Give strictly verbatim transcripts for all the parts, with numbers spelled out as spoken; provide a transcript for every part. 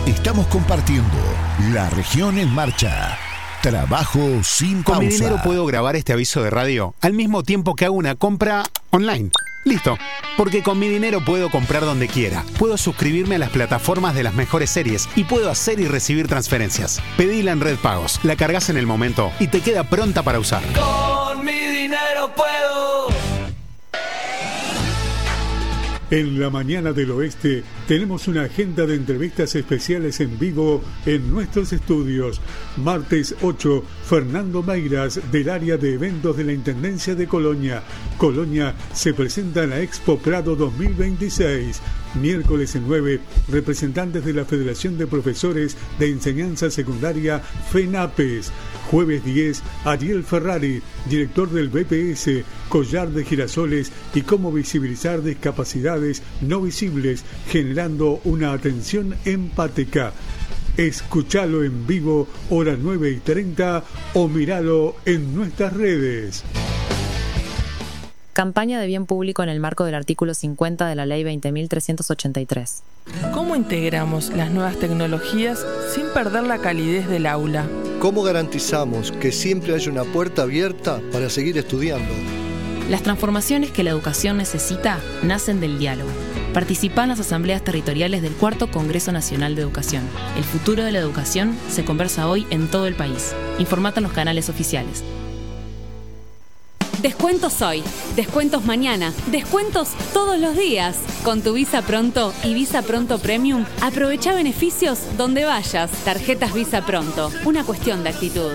Estamos compartiendo La Región en Marcha. Trabajo sin pausa. Con mi dinero puedo grabar este aviso de radio al mismo tiempo que hago una compra online. Listo. Porque con mi dinero puedo comprar donde quiera. Puedo suscribirme a las plataformas de las mejores series y puedo hacer y recibir transferencias. Pedila en Red Pagos, la cargas en el momento y te queda pronta para usar. Con mi dinero puedo. En la mañana del oeste tenemos una agenda de entrevistas especiales en vivo en nuestros estudios. Martes ocho, Fernando Meiras, del área de eventos de la Intendencia de Colonia. Colonia se presenta en la Expo Prado dos mil veintiséis. Miércoles nueve, representantes de la Federación de Profesores de Enseñanza Secundaria FENAPES. Jueves diez, Ariel Ferrari, director del B P S, Collar de Girasoles y cómo visibilizar discapacidades no visibles, generando una atención empática. Escúchalo en vivo, hora nueve y treinta, o míralo en nuestras redes. Campaña de bien público en el marco del artículo cincuenta de la Ley veinte mil trescientos ochenta y tres. ¿Cómo integramos las nuevas tecnologías sin perder la calidez del aula? ¿Cómo garantizamos que siempre haya una puerta abierta para seguir estudiando? Las transformaciones que la educación necesita nacen del diálogo. Participa en las asambleas territoriales del Cuarto Congreso Nacional de Educación. El futuro de la educación se conversa hoy en todo el país. Informate en los canales oficiales. Descuentos hoy, descuentos mañana, descuentos todos los días. Con tu Visa Pronto y Visa Pronto Premium, aprovecha beneficios donde vayas. Tarjetas Visa Pronto, una cuestión de actitud.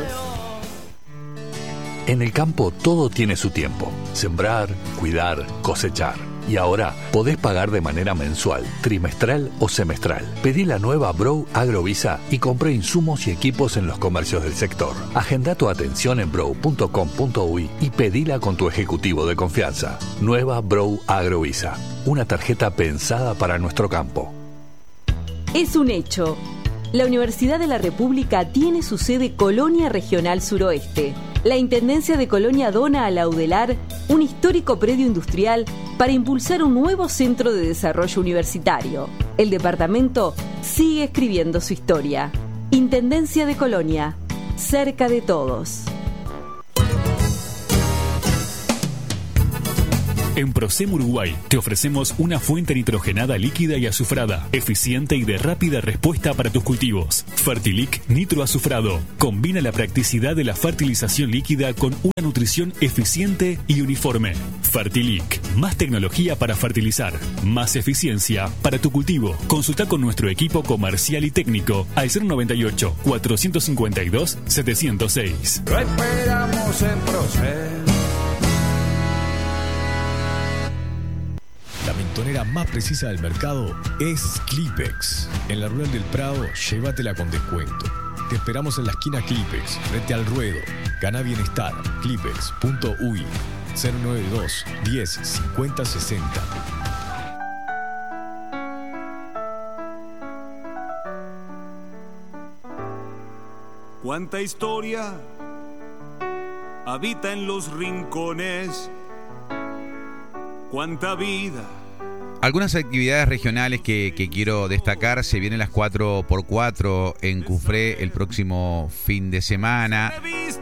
En el campo todo tiene su tiempo. Sembrar, cuidar, cosechar. Y ahora podés pagar de manera mensual, trimestral o semestral. Pedí la nueva Brow Agrovisa y compré insumos y equipos en los comercios del sector. Agenda tu atención en brow punto com punto uy y pedila con tu ejecutivo de confianza. Nueva Brow Agrovisa, una tarjeta pensada para nuestro campo. Es un hecho. La Universidad de la República tiene su sede Colonia Regional Suroeste. La Intendencia de Colonia dona a la UDELAR un histórico predio industrial para impulsar un nuevo centro de desarrollo universitario. El departamento sigue escribiendo su historia. Intendencia de Colonia, cerca de todos. En Procem Uruguay te ofrecemos una fuente nitrogenada líquida y azufrada, eficiente y de rápida respuesta para tus cultivos. Fertilic nitroazufrado. Combina la practicidad de la fertilización líquida con una nutrición eficiente y uniforme. Fertilic, más tecnología para fertilizar, más eficiencia para tu cultivo. Consulta con nuestro equipo comercial y técnico al cero noventa y ocho, cuatrocientos cincuenta y dos, setecientos seis. Lo esperamos en Procem. La mentonera más precisa del mercado es Clipex. En la Rural del Prado, llévatela con descuento. Te esperamos en la esquina Clipex, frente al ruedo. Gana bienestar. Clipex punto uy cero noventa y dos, diez, cincuenta, sesenta. Cuánta historia habita en los rincones. Cuánta vida. Algunas actividades regionales que, que quiero destacar. Se vienen las cuatro por cuatro en Cufré el próximo fin de semana.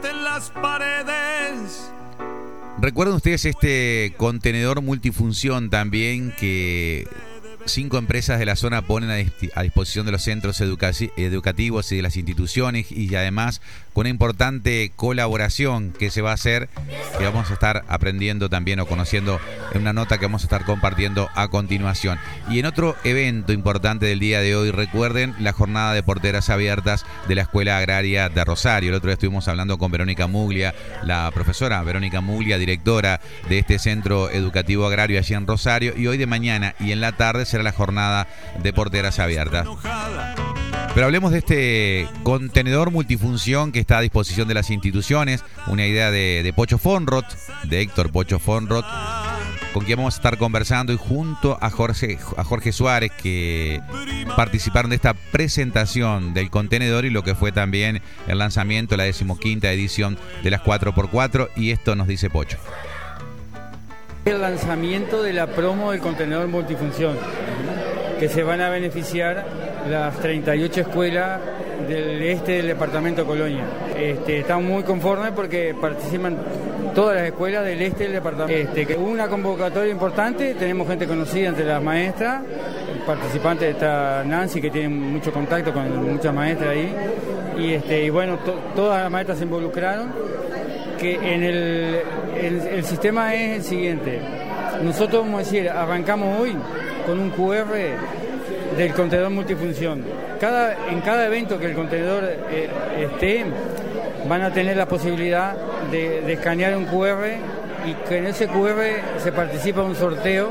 Recuerden ustedes este contenedor multifunción también que cinco empresas de la zona ponen a, dis- a disposición de los centros educa- educativos y de las instituciones, y además con una importante colaboración que se va a hacer, que vamos a estar aprendiendo también o conociendo en una nota que vamos a estar compartiendo a continuación. Y en otro evento importante del día de hoy, recuerden la jornada de porteras abiertas de la Escuela Agraria de Rosario. El otro día estuvimos hablando con Verónica Muglia, la profesora Verónica Muglia, directora de este centro educativo agrario allí en Rosario, y hoy de mañana y en la tarde será la jornada de porteras abiertas. Pero hablemos de este contenedor multifunción que está a disposición de las instituciones, una idea de, de Pocho Fonrot, de Héctor Pocho Fonrot, con quien vamos a estar conversando, y junto a Jorge, a Jorge Suárez, que participaron de esta presentación del contenedor y lo que fue también el lanzamiento de la decimoquinta edición de las cuatro por cuatro, y esto nos dice Pocho. El lanzamiento de la promo del contenedor multifunción. que se van a beneficiar las treinta y ocho escuelas del este del departamento de Colonia. Este, estamos muy conformes porque participan todas las escuelas del este del departamento. Este, que hubo una convocatoria importante, tenemos gente conocida entre las maestras, participantes está Nancy, que tiene mucho contacto con muchas maestras ahí, y, este, y bueno, to, todas las maestras se involucraron, que en el, el, el sistema es el siguiente. Nosotros, vamos a decir, arrancamos hoy con un Q R del contenedor multifunción. Cada, en cada evento que el contenedor eh, esté, van a tener la posibilidad de, de escanear un Q R y que en ese Q R se participa en un sorteo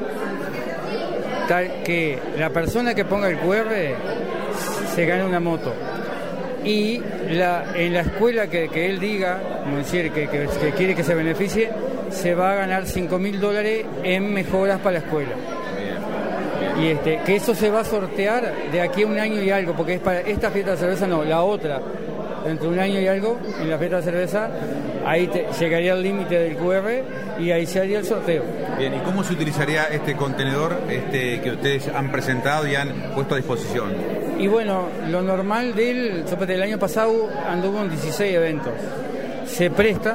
tal que la persona que ponga el Q R se gane una moto. Y la, en la escuela que, que él diga, como decir, que, que, que quiere que se beneficie, se va a ganar cinco mil dólares en mejoras para la escuela. Y este, que eso se va a sortear de aquí a un año y algo, porque es para esta fiesta de cerveza, no, la otra, dentro de un año y algo, en la fiesta de cerveza, ahí te, llegaría el límite del Q R y ahí se haría el sorteo. Bien, ¿y cómo se utilizaría este contenedor este, que ustedes han presentado y han puesto a disposición? Y bueno, lo normal de él, el año pasado anduvo en dieciséis eventos. Se presta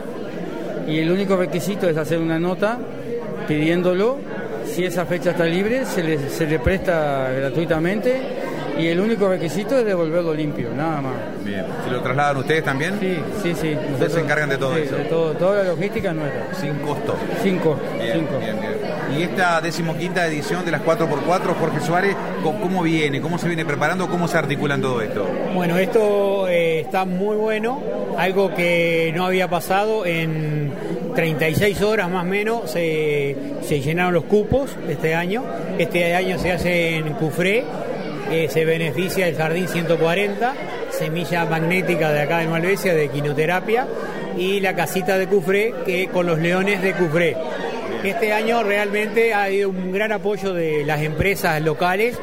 y el único requisito es hacer una nota pidiéndolo. Si esa fecha está libre, se le, se le presta gratuitamente y el único requisito es devolverlo limpio, nada más. Bien. ¿Se lo trasladan ustedes también? Sí, sí, sí. Ustedes Nosotros, se encargan de todo sí, eso. De todo, toda la logística es nuestra. Sin costo. Sin costo. Bien, sin costo. bien, bien. Y esta decimoquinta edición de las cuatro por cuatro, Jorge Suárez, ¿cómo viene? ¿Cómo se viene preparando? ¿Cómo se articulan todo esto? Bueno, esto eh, está muy bueno, algo que no había pasado en treinta y seis horas más o menos, se, se llenaron los cupos este año. Este año se hace en Cufré, eh, se beneficia el Jardín ciento cuarenta, semilla magnética de acá de Malvesia, de quinoterapia, y la casita de Cufré, que con los leones de Cufré. Este año realmente ha habido un gran apoyo de las empresas locales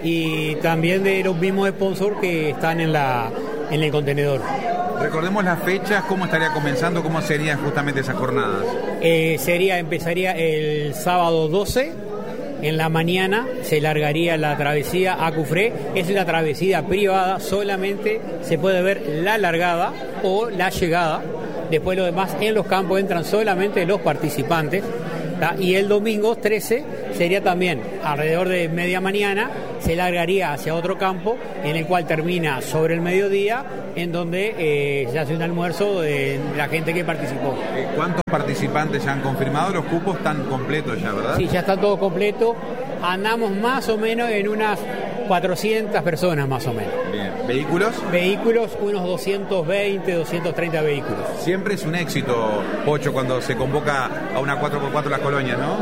y también de los mismos sponsors que están en, la, en el contenedor. Recordemos las fechas, cómo estaría comenzando, cómo serían justamente esas jornadas. Eh, sería, empezaría el sábado doce, en la mañana se largaría la travesía a Cufré. Es una travesía privada, solamente se puede ver la largada o la llegada. Después lo demás, en los campos entran solamente los participantes. ¿tá? Y el domingo trece sería también alrededor de media mañana, se largaría hacia otro campo, en el cual termina sobre el mediodía, en donde eh, se hace un almuerzo de la gente que participó. ¿Cuántos participantes ya han confirmado? Los cupos están completos ya, ¿verdad? Sí, ya está todo completo. Andamos más o menos en unas cuatrocientas personas más o menos. Bien. ¿Vehículos? Vehículos, unos doscientos veinte, doscientos treinta vehículos. Siempre es un éxito, Pocho, cuando se convoca a una cuatro por cuatro las colonias, ¿no?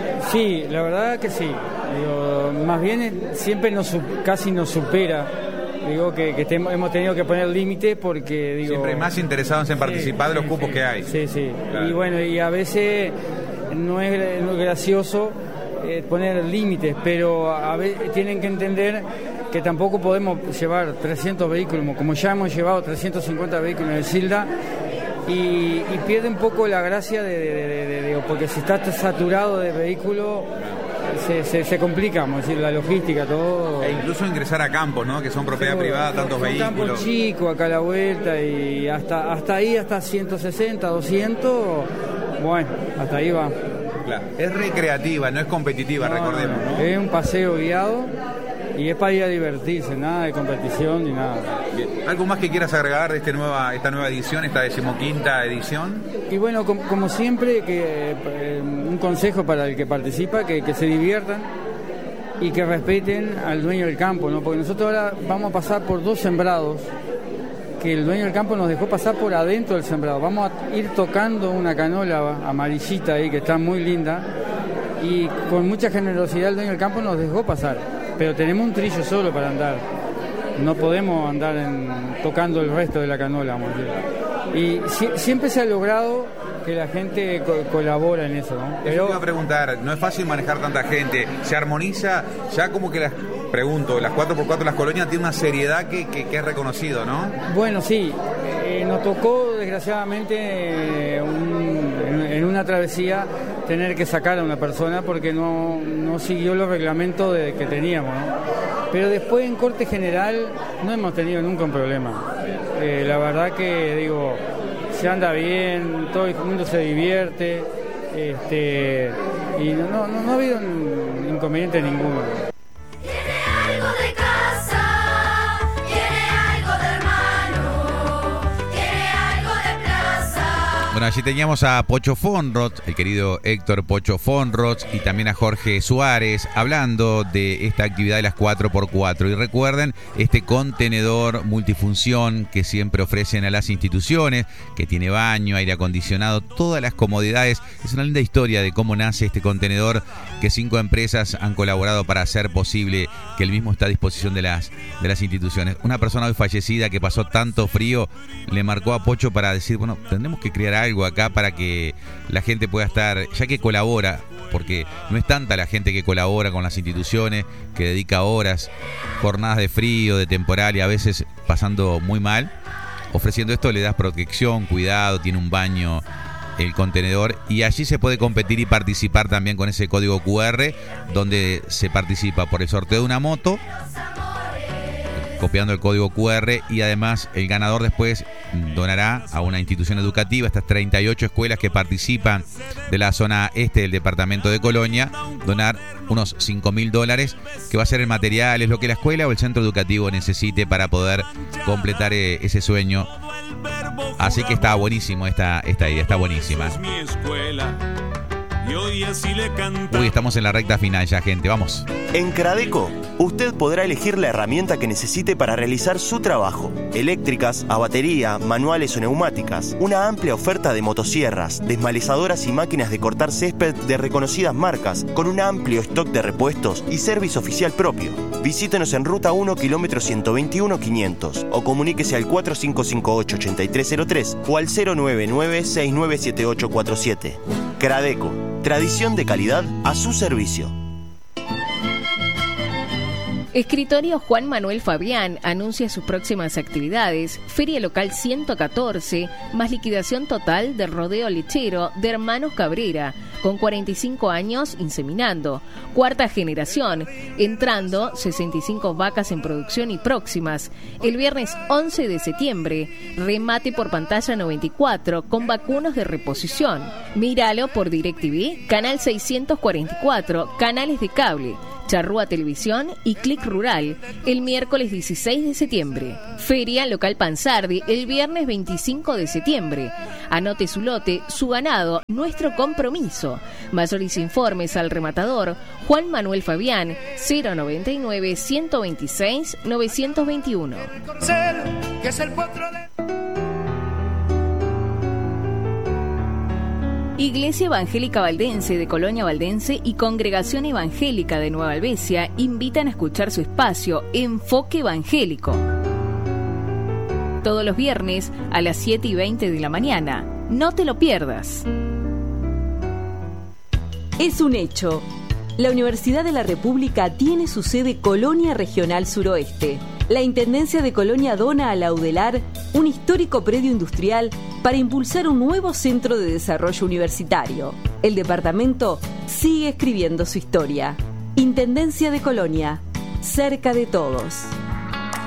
Sí, la verdad que sí. Digo, más bien siempre nos casi nos supera. Digo que, que te, hemos tenido que poner límite porque digo siempre hay más interesados en participar sí, de los cupos sí, que hay. Sí, sí. Claro. Y bueno, y a veces no es, no es gracioso eh, poner límites, pero a veces tienen que entender que tampoco podemos llevar trescientos vehículos, como ya hemos llevado trescientos cincuenta vehículos en el Silda, y, y pierde un poco la gracia de, de, de, de, de porque si está saturado de vehículos se, se, se complica, vamos a decir, la logística, todo. E incluso ingresar a campos, ¿no? Que son propiedad sí, privada, tantos son vehículos. Campos chicos acá a la vuelta y hasta hasta ahí, hasta ciento sesenta, doscientos, bueno, hasta ahí va. Claro. Es recreativa, no es competitiva, no, recordemos, ¿no? Es un paseo guiado y es para ir a divertirse, nada de competición ni nada. Bien. ¿Algo más que quieras agregar de este nueva, esta nueva edición, esta decimoquinta edición? Y bueno, como, como siempre, que eh, un consejo para el que participa, que, que se diviertan y que respeten al dueño del campo, ¿no? Porque nosotros ahora vamos a pasar por dos sembrados que el dueño del campo nos dejó pasar por adentro del sembrado. Vamos a ir tocando una canola amarillita ahí que está muy linda y con mucha generosidad el dueño del campo nos dejó pasar. Pero tenemos un trillo solo para andar. No podemos andar en, tocando el resto de la canola, vamos a decir. Y si, siempre se ha logrado que la gente co- colabora en eso, ¿no? Pero... Yo te iba a preguntar, no es fácil manejar tanta gente. Se armoniza, ya como que las, pregunto, las cuatro por cuatro las colonias tienen una seriedad que, que, que es reconocido, ¿no? Bueno, sí. Eh, nos tocó, desgraciadamente, eh, un, en, en una travesía tener que sacar a una persona porque no, no siguió los reglamentos de, que teníamos, ¿no? pero después en corte general no hemos tenido nunca un problema. Eh, la verdad que, digo, se anda bien, todo el mundo se divierte, este, y no, no, no ha habido un inconveniente ninguno. Bueno, allí teníamos a Pocho Fonroth, el querido Héctor Pocho Fonroth, y también a Jorge Suárez, hablando de esta actividad de las cuatro por cuatro. Y recuerden, este contenedor multifunción que siempre ofrecen a las instituciones, que tiene baño, aire acondicionado, todas las comodidades. Es una linda historia de cómo nace este contenedor, que cinco empresas han colaborado para hacer posible que el mismo esté a disposición de las, de las instituciones. Una persona hoy fallecida que pasó tanto frío, le marcó a Pocho para decir, bueno, tendremos que crear algo algo acá para que la gente pueda estar, ya que colabora, porque no es tanta la gente que colabora con las instituciones, que dedica horas, jornadas de frío, de temporal y a veces pasando muy mal. Ofreciendo esto le das protección, cuidado, tiene un baño el contenedor, y allí se puede competir y participar también con ese código cu erre, donde se participa por el sorteo de una moto, copiando el código cu erre, y además el ganador después donará a una institución educativa, estas treinta y ocho escuelas que participan de la zona este del departamento de Colonia, donar unos cinco mil dólares, que va a ser el material, es lo que la escuela o el centro educativo necesite para poder completar eh, ese sueño. Así que está buenísimo esta, esta idea, está buenísima. Uy, estamos en la recta final ya, gente, vamos. En Cradeco, usted podrá elegir la herramienta que necesite para realizar su trabajo. Eléctricas, a batería, manuales o neumáticas. Una amplia oferta de motosierras, desmalezadoras y máquinas de cortar césped de reconocidas marcas, con un amplio stock de repuestos y servicio oficial propio. Visítenos en Ruta uno, kilómetro ciento veintiuno, quinientos, o comuníquese al cuatro cinco cinco ocho, ocho tres cero tres o al cero nueve nueve, seis nueve siete ocho cuatro siete. Cradeco, tradición de calidad a su servicio. Escritorio Juan Manuel Fabián anuncia sus próximas actividades. Feria Local ciento catorce, más liquidación total del rodeo lechero de Hermanos Cabrera, con cuarenta y cinco años inseminando. Cuarta generación, entrando sesenta y cinco vacas en producción y próximas. El viernes once de septiembre, remate por pantalla noventa y cuatro con vacunos de reposición. Míralo por DirecTV, canal seiscientos cuarenta y cuatro, canales de cable, Charrúa Televisión y Click Rural, el miércoles dieciséis de septiembre. Feria Local Pansardi, el viernes veinticinco de septiembre. Anote su lote, su ganado, nuestro compromiso. Mayores informes al rematador Juan Manuel Fabián, cero noventa y nueve, ciento veintiséis, novecientos veintiuno. Que es el potro de... Iglesia Evangélica Valdense de Colonia Valdense y Congregación Evangélica de Nueva Albesia invitan a escuchar su espacio Enfoque Evangélico. Todos los viernes a las siete y veinte de la mañana. No te lo pierdas. Es un hecho. La Universidad de la República tiene su sede Colonia Regional Suroeste. La Intendencia de Colonia dona a la UDELAR un histórico predio industrial para impulsar un nuevo centro de desarrollo universitario. El departamento sigue escribiendo su historia. Intendencia de Colonia, cerca de todos.